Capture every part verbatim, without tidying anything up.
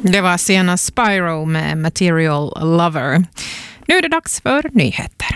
Det var senast Spyro med Material Lover. Nu är det dags för nyheter.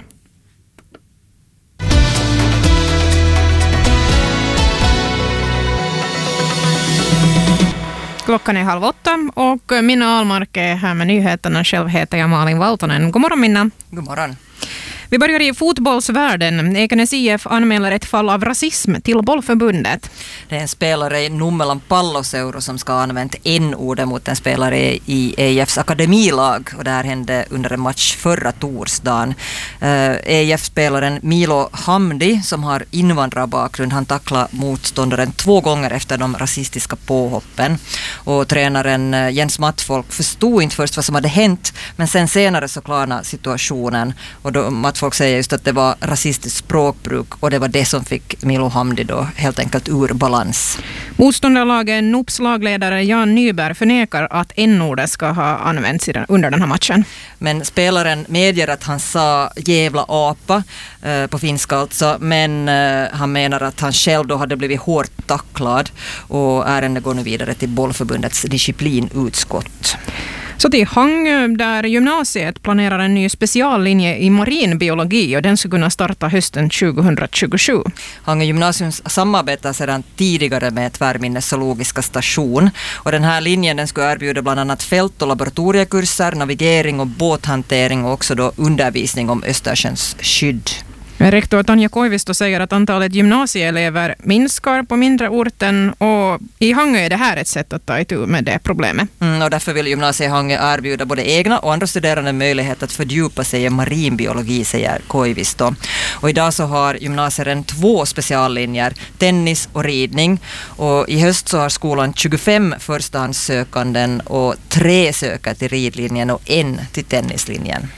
Klockan är halv åtta och Minna Ahlmark är här med nyheterna. Själv heter jag Malin Valtonen. God morgon, Minna. God morgon. Vi börjar i fotbollsvärlden. Ekenäs I F anmäler ett fall av rasism till bollförbundet. Det är en spelare i Nummelan Palloseuro som ska ha använt n-ordet mot en spelare i E I Fs akademilag. Och det här hände under en match förra torsdagen. Uh, E I F-spelaren Milo Hamdi, som har invandrarbakgrund, han tacklade motståndaren två gånger efter de rasistiska påhoppen. Och tränaren Jens Mattfolk förstod inte först vad som hade hänt, men sen senare så klarnade situationen. Och då Mattfolk säger just att det var rasistiskt språkbruk och det var det som fick Milo Hamdi då helt enkelt ur balans. Motståndarlaget N O P:s lagledare Jan Nyberg förnekar att n-ordet ska ha använts under den här matchen. Men spelaren medger att han sa jävla apa eh, på finska alltså, men eh, han menar att han själv då hade blivit hårt tacklad och ärendet går nu vidare till bollförbundets disciplinutskott. Så till Hangö, där gymnasiet planerar en ny speciallinje i marinbiologi och den ska kunna starta hösten tjugohundratjugosju. Hangö gymnasium samarbetar sedan tidigare med Tvärminnesologiska station och den här linjen den ska erbjuda bland annat fält- och laboratoriekurser, navigering och båthantering och också då undervisning om Östersjöns skydd. Rektor Tanja Koivisto säger att antalet gymnasieelever minskar på mindre orten och i Hangö är det här ett sätt att ta itu med det problemet. Mm, och därför vill gymnasiet Hangö erbjuda både egna och andra studerande möjlighet att fördjupa sig i marinbiologi, säger Koivisto. Och idag så har gymnasieren två speciallinjer, tennis och ridning. Och i höst så har skolan tjugofem förstahandssökanden och tre söker till ridlinjen och en till tennislinjen.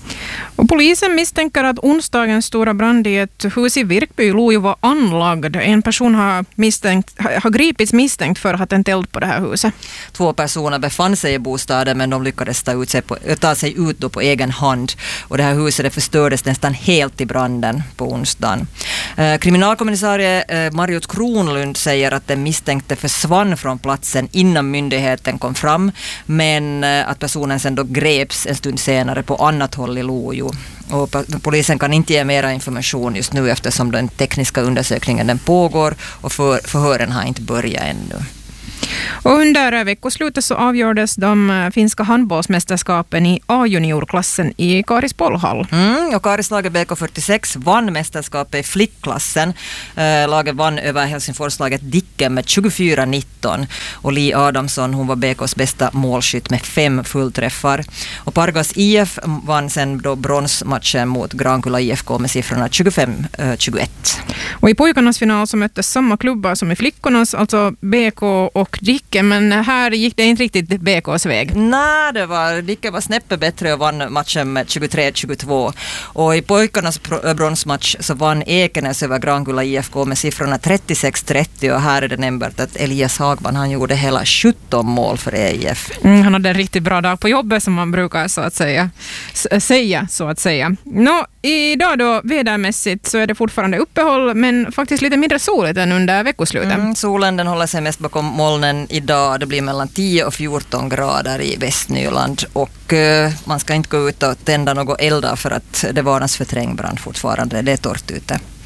Och polisen misstänker att onsdagens stora brand i ett hus i Virkby Lojo var anlagd. En person har, misstänkt, har gripits misstänkt för att ha tänt eld på det här huset. Två personer befann sig i bostaden men de lyckades ta, ut sig på, ta sig ut då på egen hand. Och det här huset det förstördes nästan helt i branden på onsdagen. Eh, kriminalkommissarie eh, Marjut Kronlund säger att den misstänkte försvann från platsen innan myndigheten kom fram. Men eh, att personen sen då greps en stund senare på annat håll i Lojo. Och polisen kan inte ge mera information just nu eftersom den tekniska undersökningen den pågår och för, förhören har inte börjat ännu. Och under veckoslutet så avgjordes de finska handbollsmästerskapen i A-juniorklassen i Karis bollhall. Mm, och Karislaget B K fyrtiosex vann mästerskapet i flickklassen. Eh, laget vann över Helsingforslaget Dicken med tjugofyra nitton. Och Li Adamsson, hon var B K:s bästa målskytt med fem fullträffar. Och Pargas I F vann sen då bronsmatchen mot Grankulla I F K med siffrorna tjugofem tjugoett. Och i pojkarnas final så möttes samma klubbar som i flickornas, alltså B K och Dicken, men här gick det inte riktigt B K:s väg. Nej, det var, Dicken var snäppet bättre och vann matchen med tjugotre tjugotvå. Och i pojkarnas bronsmatch så vann Ekenäs över Grankulla I F K med siffrorna trettiosex trettio och här är det nämnt att Elias Hagman han gjorde hela sjutton mål för E I F. Mm, han hade en riktigt bra dag på jobbet som man brukar så att säga, s- säga så att säga. Nå, idag då vädermässigt så är det fortfarande uppehåll men faktiskt lite mindre soligt än under veckoslutet. Mm, solen den håller sig mest bakom molnen idag. Det blir mellan tio och fjorton grader i Västnyland och uh, man ska inte gå ut och tända något eldar för att det varnas för trängbrand fortfarande. Det är torrt ute.